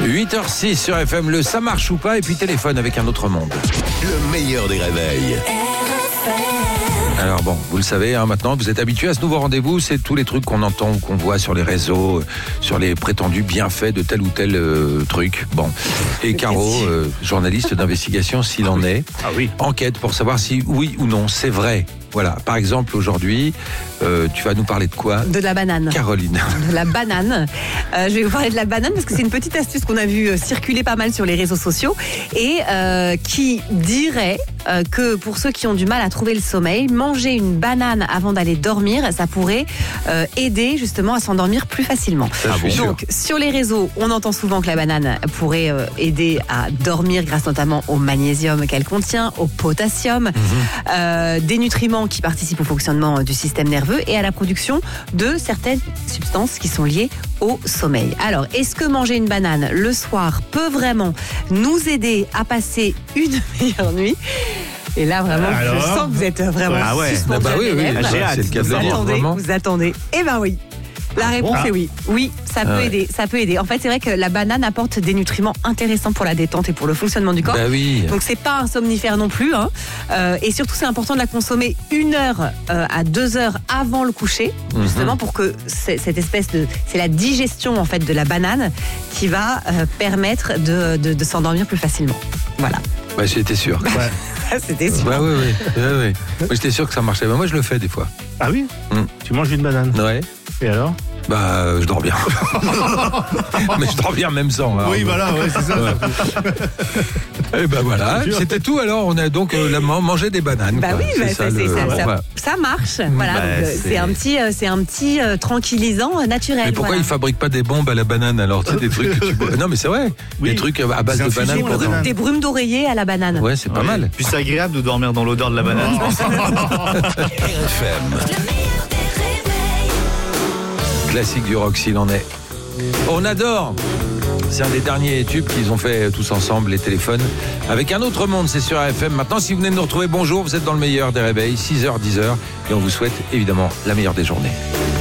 8h06 sur FM, le ça marche ou pas, et puis téléphone avec un autre monde. Le meilleur des réveils. Alors bon, vous le savez, maintenant, vous êtes habitués à ce nouveau rendez-vous, c'est tous les trucs qu'on entend ou qu'on voit sur les réseaux, sur les prétendus bienfaits de tel ou tel truc. Bon, et Caro, journaliste d'investigation s'il en est, enquête pour savoir si oui ou non c'est vrai. Voilà, par exemple, aujourd'hui, tu vas nous parler de quoi ? De la banane. Caroline. De la banane. Je vais vous parler de la banane parce que c'est une petite astuce qu'on a vu circuler pas mal sur les réseaux sociaux et qui dirait que pour ceux qui ont du mal à trouver le sommeil, manger une banane avant d'aller dormir, ça pourrait aider justement à s'endormir plus facilement. Donc, sur les réseaux, on entend souvent que la banane pourrait aider à dormir grâce notamment au magnésium qu'elle contient, au potassium, des nutriments qui participent au fonctionnement du système nerveux et à la production de certaines substances qui sont liées au sommeil. Alors, est-ce que manger une banane le soir peut vraiment nous aider à passer une meilleure nuit ? Et là, vraiment, je sens que vous êtes vraiment suspendu. C'est le cas de le dire. Vous attendez. Eh ben oui. La réponse est oui. Oui, ça peut aider. Ça peut aider. En fait, c'est vrai que la banane apporte des nutriments intéressants pour la détente et pour le fonctionnement du corps. Donc, c'est pas un somnifère non plus. Et surtout, c'est important de la consommer 1 heure à 2 heures avant le coucher, justement pour que cette espèce de, c'est la digestion en fait de la banane qui va permettre de s'endormir plus facilement. Voilà. Ouais, j'étais sûr. C'était sûr. Oui. Moi, j'étais sûr que ça marchait. Moi, je le fais des fois. Ah oui Tu manges une banane? Ouais. Et alors? Je dors bien. Mais je dors bien même sans. Oui, voilà, c'est ça. Et voilà, c'était tout. Alors, on a donc mangé des bananes. Ça marche. Voilà, c'est un petit tranquillisant naturel. Mais pourquoi ils fabriquent pas des bombes à la banane alors? C'est des trucs que tu bois. Non, mais c'est vrai. Des trucs à base de banane. Des brumes d'oreiller à la banane. Ouais, c'est pas mal. Puis c'est agréable de dormir dans l'odeur de la banane, je pense. RFM. Classique du rock s'il en est. On adore. C'est un des derniers tubes qu'ils ont fait tous ensemble, les téléphones. Avec un autre monde, c'est sur AFM. Maintenant, si vous venez de nous retrouver, bonjour, vous êtes dans le meilleur des réveils, 6h, 10h. Et on vous souhaite évidemment la meilleure des journées.